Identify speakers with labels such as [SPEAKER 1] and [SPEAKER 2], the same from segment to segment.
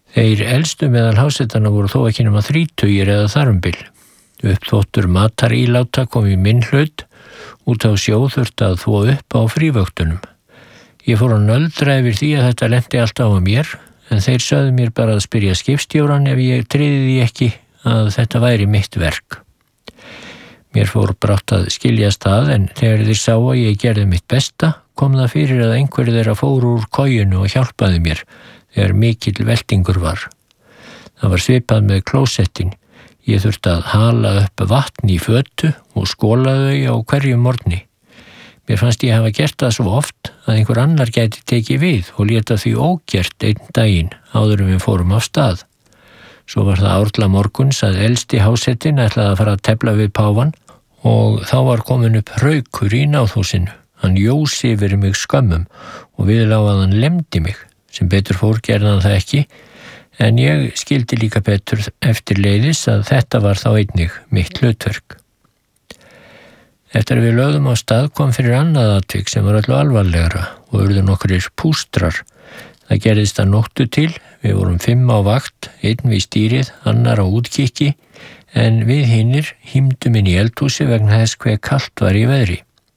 [SPEAKER 1] Þeir elstu meðal hásetana voru þó ekki nema 30 eða þar um bil. Uppþvottur mataríláta kom í minn hlut, út á sjó þurfti að þvo upp á frívöktunum. Ég fór að nöldra yfir því að þetta lenti alltaf á mér, en þeir sögðu mér bara að spyrja skipstjóran ef ég tryði því ekki að þetta væri mitt verk. Mér fór brátt að skiljast það, en þegar þeir sá að ég gerði mitt besta, kom það fyrir að einhverju þeirra fór úr kojunu og hjálpaði mér, þegar mikill veltingur var. Það var svipað með klósettin. Ég þurfti að hala upp vatn í fötu og skóla þau á hverjum morgni. Mér fannst ég hafa gert það svo oft að einhver annar gæti tekið við og léta því ógert einn daginn áður en við fórum af stað. Svo var það árla morguns að elsti hásetinn ætlaði að fara að tefla við páfann og þá var komin upp hraukur í náðhúsinu. Hann jósi yfir mig skömmum og við lá að hann lemdi mig. Sem betur fór gerði hann það ekki, en ég skildi líka betur eftirleiðis að þetta var þá einnig mitt hlutverk. Eftir að við lögðum á stað kom fyrir annað atvik sem var öllu alvarlegra og urðu nokkrir pústrar. Það gerðist að nóttu til, við vorum 5 á vakt, einn við stýrið, annar á útkikki, en við hinnir hímdum inn í eldhúsi vegna þess hve kalt var í veðri.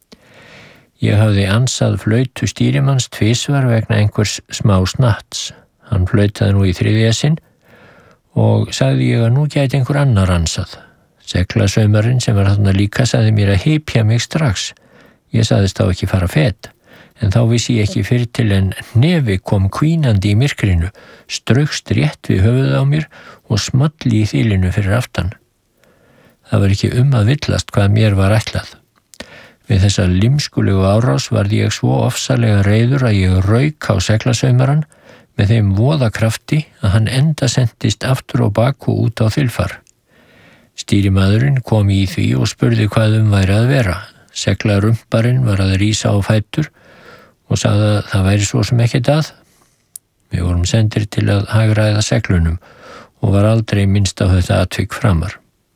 [SPEAKER 1] Ég hafði ansað flautu stýrimanns tvisvar vegna einhvers smá snatts. Hann flautaði nú í 3. sinn og sagði ég að nú gæti einhver annar ansað. Seglasaumarinn sem var þarna líka sagði mér að hypja mig strax. Ég sagðist þá ekki fara fet, en þá vissi ég ekki fyrir til en hnefi kom hvínandi í myrkrinu, straukst rétt við höfuðið á mér og smalli í þilinu fyrir aftan. Það var ekki að villast hvað mér var ætlað. Við þessa limskulegu árás varð ég svo ofsalega reiður að ég rauk á seglasaumarann með þeim voðakrafti að hann enda sendist aftur á bak og út á þilfar. Stýrimaðurinn kom í því og spurði hvað væri að vera. Seglarumparinn var að rísa á fætur og sagði að það væri svo sem ekkert að. Við vorum sendir til að hagræða seglunum og var aldrei minnst á þetta atvik framar.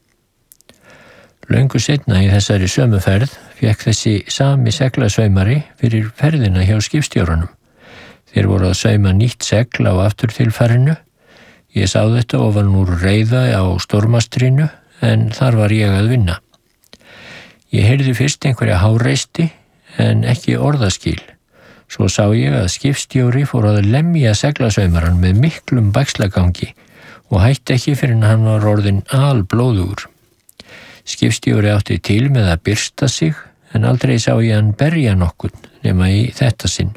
[SPEAKER 1] Löngu seinna í þessari sömu ferð fékk þessi sami seglasaumari fyrir ferðina hjá skipstjóranum. Þeir voru að sauma nýtt segl á afturtilfarinu. Ég sá þetta ofan úr reiða á stormastrinu, en þar var ég að vinna. Ég heyrði fyrst einhverja háreisti, en ekki orðaskil. Svo sá ég að skipstjóri fór að lemja seglasaumaran með miklum bægslagangi og hætti ekki fyrir hann var orðinn alblóðugur. Skipstjóri átti til með að byrsta sig, en aldrei sá ég hann berja nokkurn nema í þetta sinn.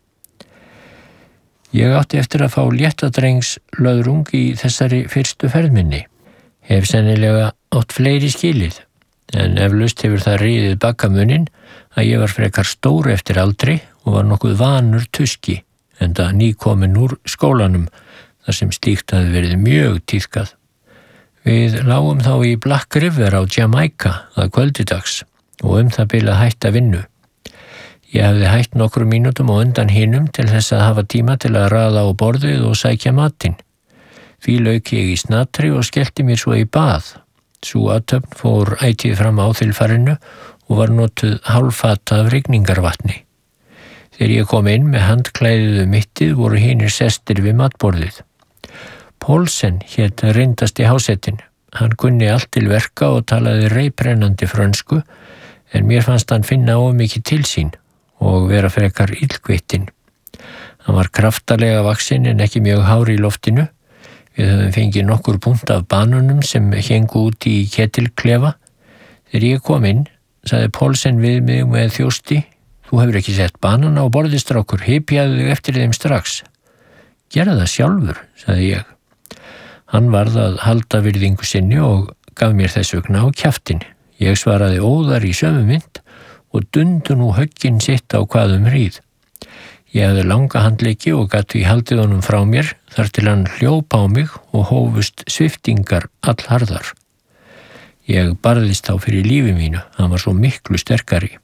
[SPEAKER 1] Ég átti eftir að fá léttadrengs löðrung í þessari fyrstu ferðminni. Hef sennilega átt fleiri skilið, en eflaust hefur það riðið bakkamuninn að ég var frekar stór eftir aldri og var nokkuð vanur tuski, enda nýkomin úr skólanum, þar sem slíkt hafði verið mjög tíðkað. Við lágum þá í Black River á Jamaica að kvöldidags og það bil að hætta vinnu. Ég hafði hætt nokkrum mínútum á undan hinum til þess að hafa tíma til að raða á borðið og sækja matinn. Því lauk ég í snatri og skellti mér svo í bað. Sú athöfn fór ætíð fram á þilfarinu og var notuð hálffata af rigningarvatni. Þegar ég kom inn með handklæðið mittið voru hinir sestir við matborðið. Poulsen hét reyndasti hásetinn. Hann kunni allt til verka og talaði reiprennandi frönsku, en mér fannst hann finna mikið til sín og vera frekar illkvittinn. Hann var kraftalega vaxinn en ekki mjög hár í loftinu. Við höfum fengið nokkur punkt af banunum sem héngu út í ketilklefa. Þegar ég kom inn, sagði Poulsen við mig með þjósti: "Þú hefur ekki sett banana á borðið, strákur, hypjaðu þig eftir þeim strax." "Gerðu það sjálfur," sagði ég. Hann varð að halda virðingu sinni og gaf mér þess vegna á kjaftinn. Ég svaraði óðar í sömu mynd og dundu nú högginn sitt á hvað hríð. Ég hafði langa handleggi og gat því haldið honum frá mér þar til hann hljóp á mig og hófust sviptingar allharðar. Ég barðist þá fyrir lífi mínu, hann var svo miklu sterkari.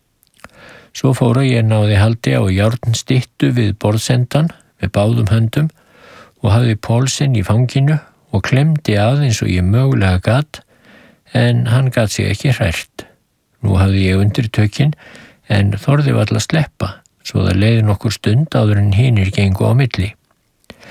[SPEAKER 1] Svo fór að ég náði haldi á járnstyttu við borðsendan með báðum höndum og hafði Poulsen í fanginu og klemdi að eins og ég mögulega gat, en hann gat sig ekki hrært. Nú hafði ég undir tökin, en þorði varla sleppa, svo það leið nokkur stund áður en hinir gengu á milli.